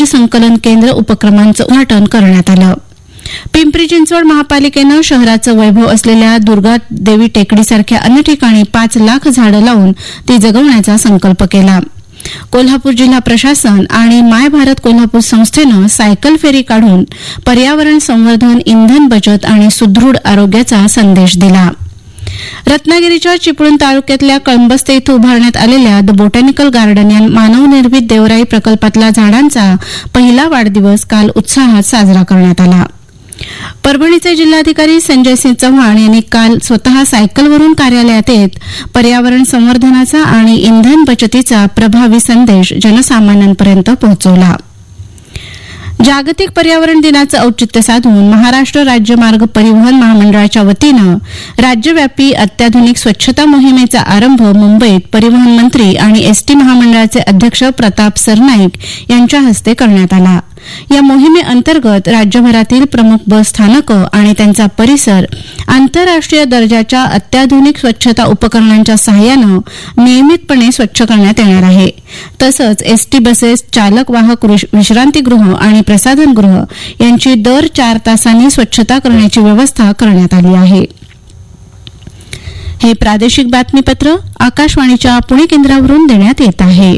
बीज संकलन केंद्र उपक्रमांचं उद्घाटन करण्यात आलं. पिंपरी चिंचवड महापालिकेनं शहराचं वैभव असलेल्या दुर्गा देवी टेकडीसारख्या अन्य ठिकाणी 5 लाख झाडं लावून ती जगवण्याचा संकल्प केला. कोल्हापूर जिल्हा प्रशासन आणि माय भारत कोल्हापूर संस्थेनं सायकल फेरी काढून पर्यावरण संवर्धन, इंधन बचत आणि सुदृढ आरोग्याचा संदेश दिला. रत्नागिरीच्या चिपळूण तालुक्यातल्या कळंबस्ते इथं उभारण्यात आलेल्या द बोटॅनिकल गार्डन या मानवनिर्मित देवराई प्रकल्पातला झाडांचा पहिला वाढदिवस काल उत्साहात साजरा करण्यात आला. परभणीचे जिल्हाधिकारी संजय सिंह चव्हाण यांनी काल स्वतः सायकलवरून कार्यालयात येत पर्यावरण संवर्धनाचा आणि इंधन बचतीचा प्रभावी संदेश जनसामान्यांपर्यंत पोहोचवला. जागतिक पर्यावरण दिनाचं औचित्य साधून महाराष्ट्र राज्य मार्ग परिवहन महामंडळाच्या वतीनं राज्यव्यापी अत्याधुनिक स्वच्छता मोहिमेचा आरंभ मुंबईत परिवहन मंत्री आणि एसटी महामंडळाचे अध्यक्ष प्रताप सरनाईक यांच्या हस्ते करण्यात आला. या मोहिमेअंतर्गत राज्यभरातील प्रमुख बस स्थानकं आणि त्यांचा परिसर आंतरराष्ट्रीय दर्जाच्या अत्याधुनिक स्वच्छता उपकरणांच्या सहाय्यानं नियमितपणे स्वच्छ करण्यात येणार आहे. तसंच एसटी बसेस, चालक वाहक विश्रांतीगृह आणि प्रसाधनगृह यांची दर 4 तासांनी स्वच्छता करण्याची व्यवस्था करण्यात आली आहे. हे प्रादेशिक बातमीपत्र आकाशवाणीच्या पुणे केंद्रावरून देण्यात येत आहे.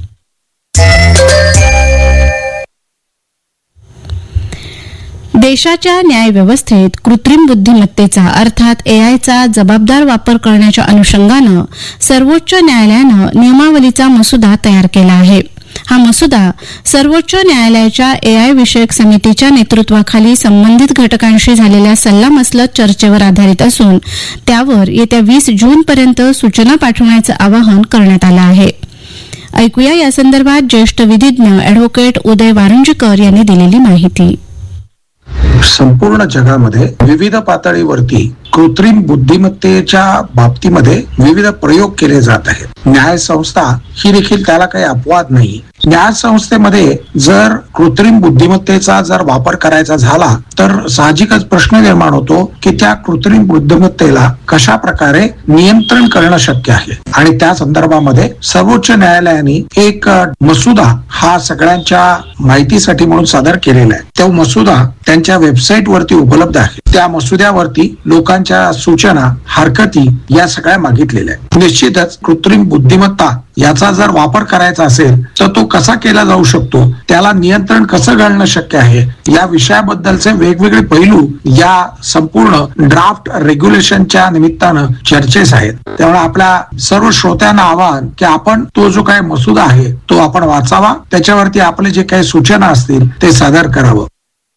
देशाच्या न्यायव्यवस्थेत कृत्रिम बुद्धिमत्तेचा अर्थात एआयचा जबाबदार वापर करण्याच्या अनुषंगानं सर्वोच्च न्यायालयानं नियमावलीचा मसुदा तयार केला आहे. हा मसुदा सर्वोच्च न्यायालयाच्या एआय विषयक समितीच्या नेतृत्वाखाली संबंधित घटकांशी झालेल्या सल्लामसलत चर्चेवर आधारित असून त्यावर येत्या 20 जूनपर्यंत सूचना पाठवण्याचं आवाहन करण्यात आलं आहे. ऐकूया यासंदर्भात ज्येष्ठ विधिज्ञ अॅडव्होकेट उदय वारंजीकर यांनी दिलेली माहिती. संपूर्ण जगामध्ये विविध पातळीवरती कृत्रिम बुद्धिमत्तेच्या बाबतीमध्ये विविध प्रयोग केले जात आहेत. न्याय संस्था ही देखील त्याला काही अपवाद नाही. न्याय संस्थेमध्ये जर कृत्रिम बुद्धिमत्तेचा जर वापर करायचा झाला तर साहजिकच प्रश्न निर्माण होतो की त्या कृत्रिम बुद्धिमत्तेला कशा प्रकारे नियंत्रण करणं शक्य आहे. आणि त्या संदर्भामध्ये सर्वोच्च न्यायालयाने एक मसुदा हा सगळ्यांच्या माहितीसाठी म्हणून सादर केलेला आहे. तो मसुदा त्यांच्या वेबसाईट वरती उपलब्ध आहे. त्या मसुद्यावरती लोकांच्या सूचना, हरकती या सगळ्या मागितलेल्या आहेत. निश्चितच कृत्रिम बुद्धिमत्ता याचा जर वापर करायचा असेल तर तो कसा केला जाऊ शकतो, त्याला नियंत्रण कसं घालणं शक्य आहे, या विषयाबद्दलचे वेगवेगळे पैलू या संपूर्ण ड्राफ्ट रेग्युलेशनच्या निमित्तानं चर्चेस आहेत. त्यामुळे आपल्या सर्व श्रोत्यांना आवाहन की आपण तो जो काही मसुदा आहे तो आपण वाचावा, त्याच्यावरती आपले जे काही सूचना असतील ते सादर करावं.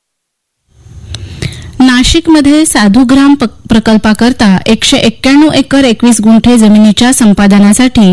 नाशिकमध्ये साधुग्राम प्रकल्पाकरता 191 एकर 21 गुंठे जमिनीच्या संपादनासाठी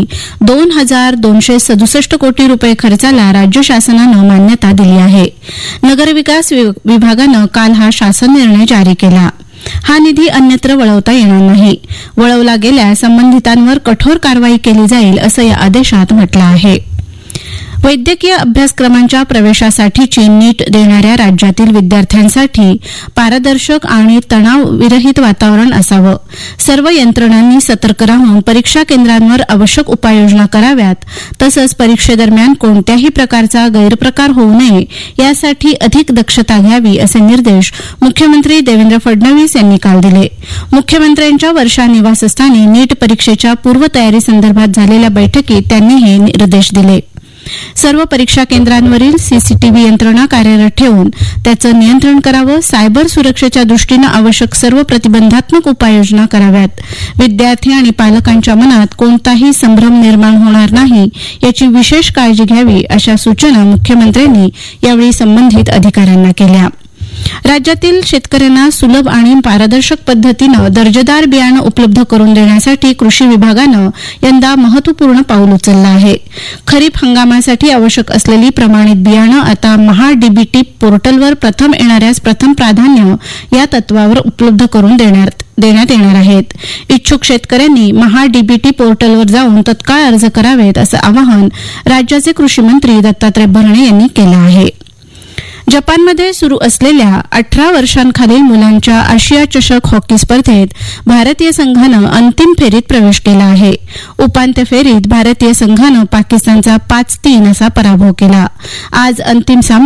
2,267 कोटी रुपये खर्चाला राज्य शासनानं मान्यता दिली आहे. नगरविकास विभागानं काल हा शासन निर्णय जारी केला. हा निधी अन्यत्र वळवता येणार नाही. वळवला गेल्यास संबंधितांवर कठोर कारवाई केली जाईल असं या आदेशात म्हटलं आहे. वैद्यकीय अभ्यासक्रमांच्या प्रवेशासाठीची नीट देणाऱ्या राज्यातील विद्यार्थ्यांसाठी पारदर्शक आणि तणावविरहित वातावरण असावं. सर्व यंत्रणांनी सतर्क राहून परीक्षा केंद्रांवर आवश्यक उपाययोजना कराव्यात. तसंच परीक्षेदरम्यान कोणत्याही प्रकारचा गैरप्रकार होऊ नये यासाठी अधिक दक्षता घ्यावी असे निर्देश मुख्यमंत्री देवेंद्र फडणवीस यांनी काल दिले. मुख्यमंत्र्यांच्या वर्षा निवासस्थानी नीट परीक्षेच्या पूर्वतयारीसंदर्भात झालेल्या बैठकीत त्यांनी हे निर्देश दिले. सर्व परीक्षा केंद्रांवरील सीसीटीव्ही यंत्रणा कार्यरत ठेवून त्याचं नियंत्रण करावं. सायबर सुरक्षेच्या दृष्टीनं आवश्यक सर्व प्रतिबंधात्मक उपाययोजना कराव्यात. विद्यार्थी आणि पालकांच्या मनात कोणताही संभ्रम निर्माण होणार नाही याची विशेष काळजी घ्यावी अशा सूचना मुख्यमंत्र्यांनी यावेळी संबंधित अधिकाऱ्यांना केल्या. राज्यातील शेतकऱ्यांना सुलभ आणि पारदर्शक पद्धतीनं दर्जेदार बियाणं उपलब्ध करून देण्यासाठी कृषी विभागानं यंदा महत्वपूर्ण पाऊल उचललं आहे. खरीप हंगामासाठी आवश्यक असलेली प्रमाणित बियाणं आता महाडीबीटी पोर्टलवर प्रथम येणाऱ्यास प्रथम प्राधान्य या तत्वावर उपलब्ध करून देण्यात येणार आहेत. इच्छुक शेतकऱ्यांनी महाडीबीटी पोर्टलवर जाऊन तत्काळ अर्ज करावेत असं आवाहन राज्याचे कृषी मंत्री दत्तात्रय भरणे यांनी केलं आहे. जपानमध्ये सुरू असलेल्या 18 वर्षांखालील मुलांच्या आशिया चषक हॉकी स्पर्धेत भारतीय संघानं अंतिम फेरीत प्रवेश केला आहे. उपांत्य फेरीत भारतीय संघानं पाकिस्तानचा 5-3 असा पराभव केला. आज अंतिम सामना